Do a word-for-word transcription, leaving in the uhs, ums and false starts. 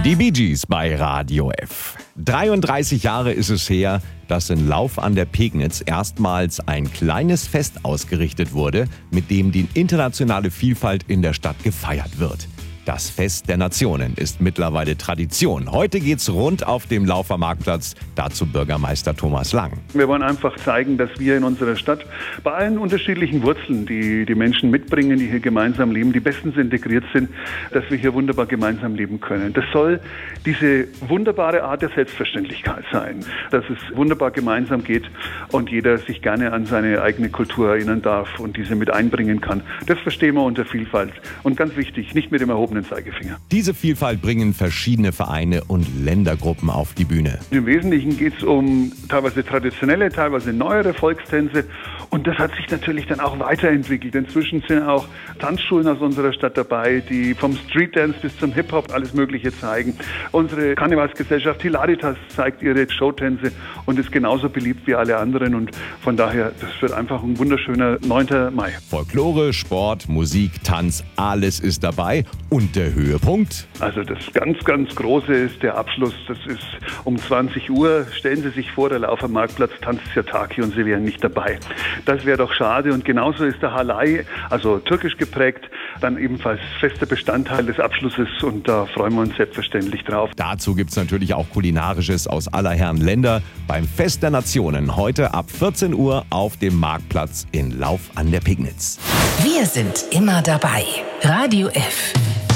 Die Bee Gees bei Radio F. dreiunddreißig Jahre ist es her, dass in Lauf an der Pegnitz erstmals ein kleines Fest ausgerichtet wurde, mit dem die internationale Vielfalt in der Stadt gefeiert wird. Das Fest der Nationen ist mittlerweile Tradition. Heute geht's rund auf dem Laufer Marktplatz. Dazu Bürgermeister Thomas Lang. Wir wollen einfach zeigen, dass wir in unserer Stadt bei allen unterschiedlichen Wurzeln, die die Menschen mitbringen, die hier gemeinsam leben, die bestens integriert sind, dass wir hier wunderbar gemeinsam leben können. Das soll diese wunderbare Art der Selbstverständlichkeit sein, dass es wunderbar gemeinsam geht und jeder sich gerne an seine eigene Kultur erinnern darf und diese mit einbringen kann. Das verstehen wir unter Vielfalt. Und ganz wichtig, nicht mit dem erhobenen Zeigefinger. Diese Vielfalt bringen verschiedene Vereine und Ländergruppen auf die Bühne. Im Wesentlichen geht es um teilweise traditionelle, teilweise neuere Volkstänze und das hat sich natürlich dann auch weiterentwickelt. Inzwischen sind auch Tanzschulen aus unserer Stadt dabei, die vom Streetdance bis zum Hip-Hop alles Mögliche zeigen. Unsere Karnevalsgesellschaft Hilaritas zeigt ihre Showtänze und ist genauso beliebt wie alle anderen und von daher, das wird einfach ein wunderschöner neunter Mai. Folklore, Sport, Musik, Tanz, alles ist dabei. Und der Höhepunkt? Also das ganz, ganz Große ist der Abschluss. Das ist um zwanzig Uhr. Stellen Sie sich vor, der Laufer Marktplatz tanzt Sirtaki und Sie wären nicht dabei. Das wäre doch schade. Und genauso ist der Halay, also türkisch geprägt, dann ebenfalls fester Bestandteil des Abschlusses. Und da freuen wir uns selbstverständlich drauf. Dazu gibt es natürlich auch Kulinarisches aus aller Herren Länder beim Fest der Nationen. Heute ab vierzehn Uhr auf dem Marktplatz in Lauf an der Pegnitz. Wir sind immer dabei. Radio F.